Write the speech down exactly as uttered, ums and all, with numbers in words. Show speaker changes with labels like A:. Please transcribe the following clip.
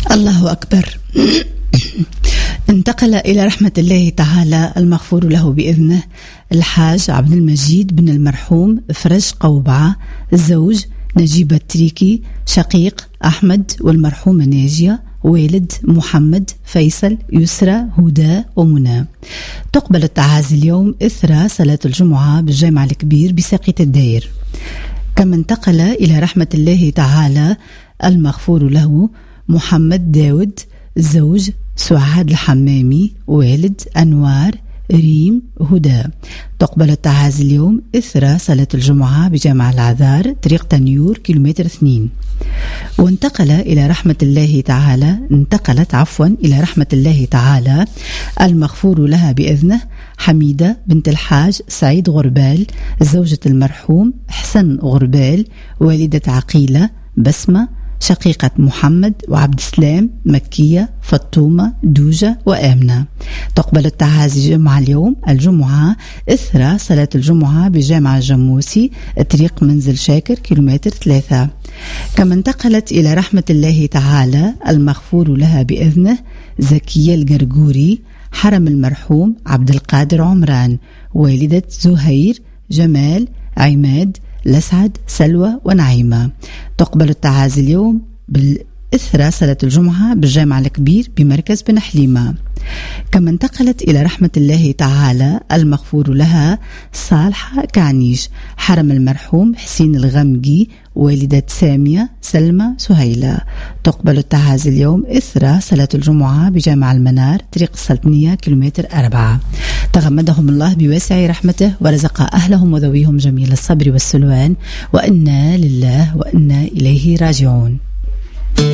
A: الله أكبر. انتقل إلى رحمة الله تعالى المغفور له بإذنه الحاج عبد المجيد بن المرحوم فرج قوبعة، زوج نجيبة تريكي، شقيق أحمد والمرحومة ناجية، والد محمد، فيصل، يسرى، هدى ومنى. تقبل التعازي اليوم إثر صلاة الجمعة بالجامع الكبير بساقية الداير. كما انتقل إلى رحمة الله تعالى المغفور له محمد داود، زوج سعاد الحمامي، والد أنوار، ريم، هدى. تقبل التعازي اليوم إثر صلاة الجمعة بجامع العذار طريق تنيور كيلومتر اثنين. وانتقل إلى رحمة الله تعالى انتقلت عفوا إلى رحمة الله تعالى المغفور لها بإذنه حميدة بنت الحاج سعيد غربال، زوجة المرحوم حسن غربال، والدة عقيلة، بسمة، شقيقة محمد وعبد السلام، مكية، فطومة، دوجة وآمنة. تقبل التعازي جمعة اليوم الجمعة إثر صلاة الجمعة بجامع الجموسي طريق منزل شاكر كيلومتر ثلاثة. كما انتقلت إلى رحمة الله تعالى المغفور لها بإذنه زكية القرقوري، حرم المرحوم عبد القادر عمران، والدة زهير، جمال، عماد، لسعد، سلوى ونعيمة. تقبل التعازي اليوم بالإثر صلاة الجمعة بالجامع الكبير بمركز بن حليمة. كما انتقلت إلى رحمة الله تعالى المغفور لها صالحة كعنيش، حرم المرحوم حسين الغمقي، والدة سامية، سلمى، سهيلة. تقبل التعازي اليوم إثر صلاة الجمعة بجامع المنار طريق السلطنية كيلومتر أربعة. تغمدهم الله بواسع رحمته ورزق أهلهم وذويهم جميل الصبر والسلوان، وإنا لله وإنا إليه راجعون.